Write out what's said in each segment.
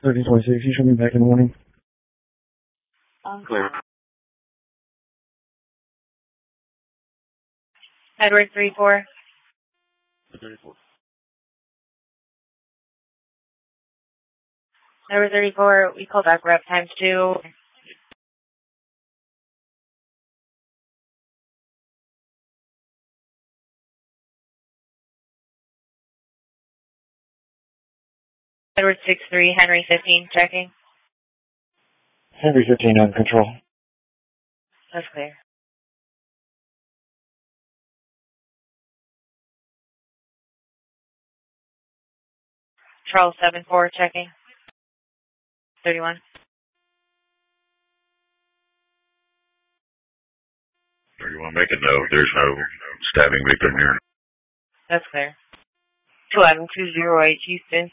1326, you should be back in the morning. Clear. Edward 34. 34. Edward 34, we call back rep times 2. Edward 63, Henry 15, checking. Henry 15 on control. That's clear. Charles 74, checking. 31. 31, make a note. There's no stabbing victim here. That's clear. 11208, Houston.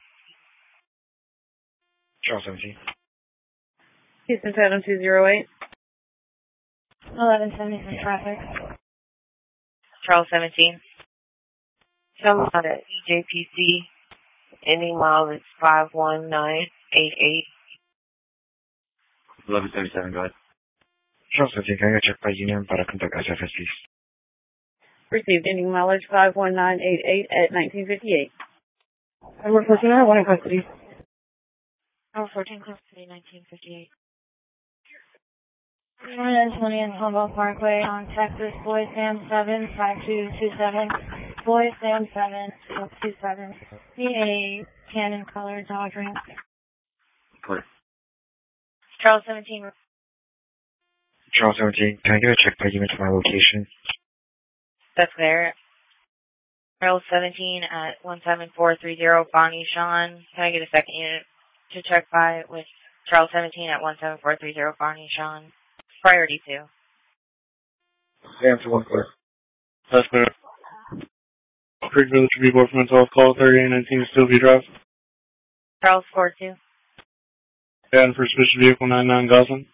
Charles 17. Houston 7208. 1176 traffic. Charles 17. Someone at EJPC. Ending mileage 51988. 1177, go ahead. Charles 17, can I get checked by Union para contact SFS, please? Received ending mileage 51988 at 1958. Edward 14, I want to custody. Edward 14, custody, 1958. 120 in Humboldt Parkway on Texas, Boy Sam 7 5227. Boy Sam 7 27. CA Cannon Color Dodge Ram. Clear. Charles 17. Charles 17, can I get a check by Union to my location? That's clear. Charles 17 at 17430 Bonnie Sean. Can I get a second unit to check by with Charles 17 at 17430 Bonnie Sean? Priority 2. Answer 1 clear. That's clear. Creek Village should be board from mental health call 3819 Sylvia Drive. Charles 42. And for suspicious vehicle 99 Goslin.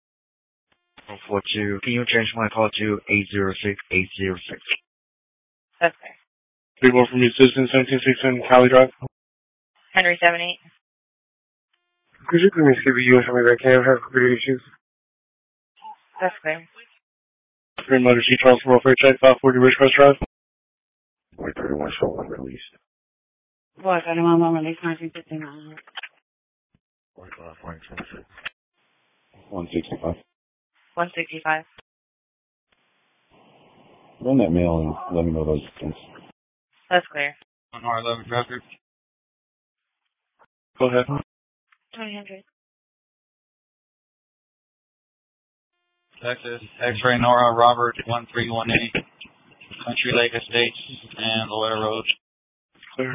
42, can you change my call to 806806? That's clear. Be board from Citizen 176 Cali Drive. Henry 78. Could you please give me and tell me that I can't have computer issues? That's clear. Green Motor C. Charles for welfare check 540 Ridgecrest Drive. Wait, 31, show unreleased. Boy, I don't want to release 1959. 165. 165. Run that mail and let me know those things. That's clear. On R11 traffic. Go ahead. 2000. Texas, X-Ray Nora, Robert 1318, Country Lake Estates, and Loera Road. Clear.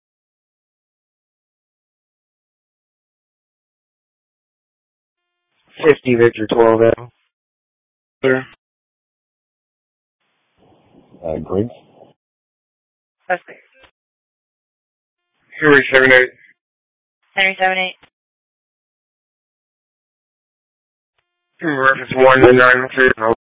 Victor 12 L. Clear. Griggs? That's clear. Henry 78. Henry 78. Reference 192.